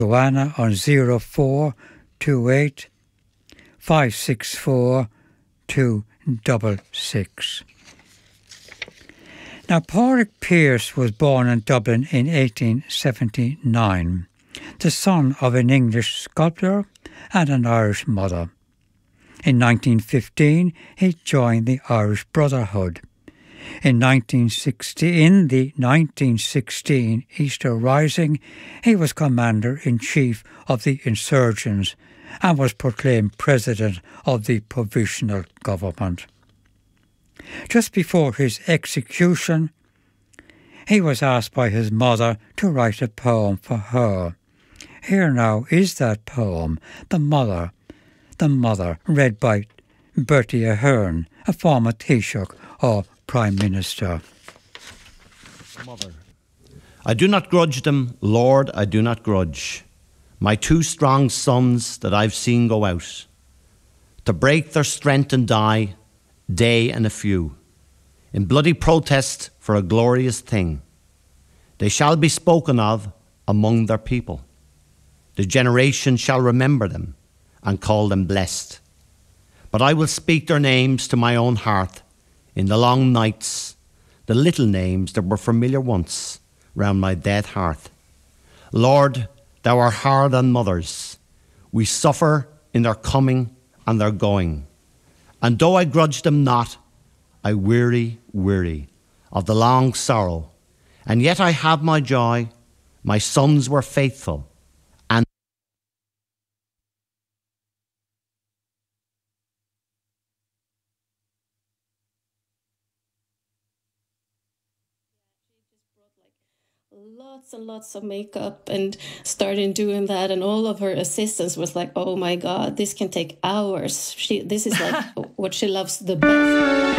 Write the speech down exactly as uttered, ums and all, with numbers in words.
Joanna on zero four two eight five six four two six six. Now, Pádraig Pearse was born in Dublin in eighteen seventy-nine, the son of an English sculptor and an Irish mother. In nineteen fifteen, he joined the Irish Brotherhood. In nineteen sixty, in the nineteen sixteen Easter Rising, he was Commander-in-Chief of the insurgents and was proclaimed President of the Provisional Government. Just before his execution, he was asked by his mother to write a poem for her. Here now is that poem, The Mother, The Mother, read by Bertie Ahern, a former Taoiseach or Prime Minister. Mother. I do not grudge them, Lord, I do not grudge. My two strong sons that I've seen go out, to break their strength and die, day and a few, in bloody protest for a glorious thing. They shall be spoken of among their people. The generation shall remember them and call them blessed. But I will speak their names to my own heart in the long nights, the little names that were familiar once round my dead hearth. Lord, thou art hard on mothers. We suffer in their coming and their going. And though I grudge them not, I weary, weary of the long sorrow. And yet I have my joy. My sons were faithful. And lots and lots of makeup and started doing that, and all of her assistants was like, oh my god, this can take hours. She this is like what she loves the best.